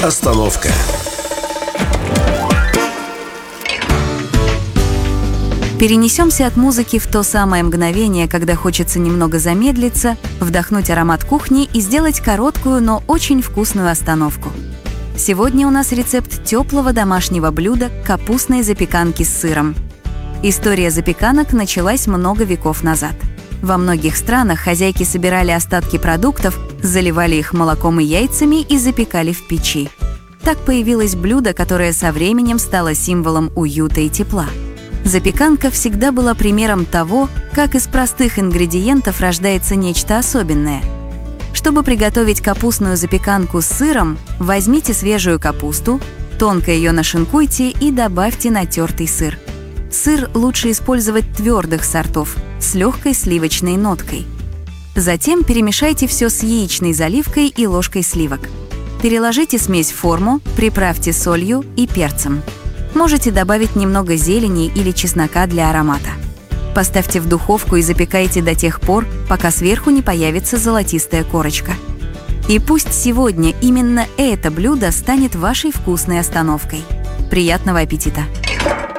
Остановка. Перенесемся от музыки в то самое мгновение, когда хочется немного замедлиться, вдохнуть аромат кухни и сделать короткую, но очень вкусную остановку. Сегодня у нас рецепт теплого домашнего блюда – капустной запеканки с сыром. История запеканок началась много веков назад. Во многих странах хозяйки собирали остатки продуктов, заливали их молоком и яйцами и запекали в печи. Так появилось блюдо, которое со временем стало символом уюта и тепла. Запеканка всегда была примером того, как из простых ингредиентов рождается нечто особенное. Чтобы приготовить капустную запеканку с сыром, возьмите свежую капусту, тонко ее нашинкуйте и добавьте натертый сыр. Сыр лучше использовать твердых сортов с легкой сливочной ноткой. Затем перемешайте все с яичной заливкой и ложкой сливок. Переложите смесь в форму, приправьте солью и перцем. Можете добавить немного зелени или чеснока для аромата. Поставьте в духовку и запекайте до тех пор, пока сверху не появится золотистая корочка. И пусть сегодня именно это блюдо станет вашей вкусной остановкой. Приятного аппетита!